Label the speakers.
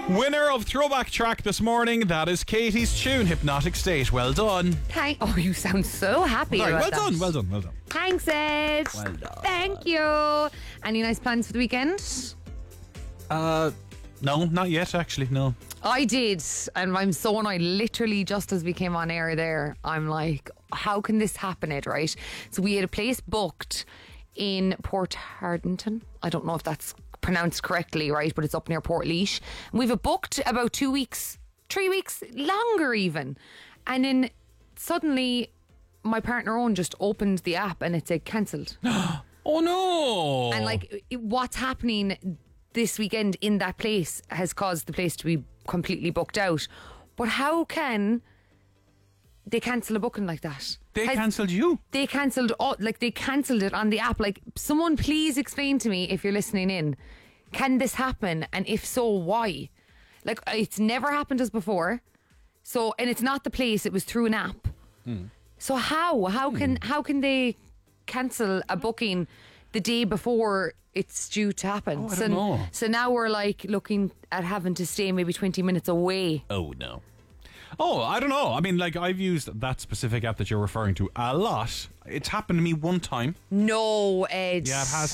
Speaker 1: Winner of Throwback Track this morning, that is Katie's tune, Hypnotic State. Well done.
Speaker 2: Oh, you sound so happy
Speaker 1: Sorry,
Speaker 2: about
Speaker 1: well
Speaker 2: that.
Speaker 1: done, well done.
Speaker 2: Thanks, Ed.
Speaker 1: Well done.
Speaker 2: Thank you. Any nice plans for the weekend?
Speaker 1: No, not yet, actually, no.
Speaker 2: I did, and I'm so annoyed. Literally, just as we came on air there, I'm like, how can this happen, Ed, right? So we had a place booked in Port Hardington. I don't know if that's pronounced correctly, right? But it's up near Port Leash. And we've booked about 2 weeks, 3 weeks, longer even. And then suddenly, my partner Owen just opened the app and it said cancelled.
Speaker 1: Oh no!
Speaker 2: And like, what's happening this weekend in that place has caused the place to be completely booked out. But how can they cancel a booking like that?
Speaker 1: They cancelled you?
Speaker 2: They cancelled it on the app. Like, someone please explain to me, if you're listening in, can this happen? And if so, why? Like, it's never happened to us before. So, and it's not the place, it was through an app. So how can they cancel a booking the day before it's due to happen?
Speaker 1: I don't know.
Speaker 2: So now we're like looking at having to stay maybe 20 minutes away.
Speaker 1: Oh no. Oh, I don't know. I mean, like, I've used that specific app that you're referring to a lot. It's happened to me one time.
Speaker 2: No, Ed.
Speaker 1: Yeah, it has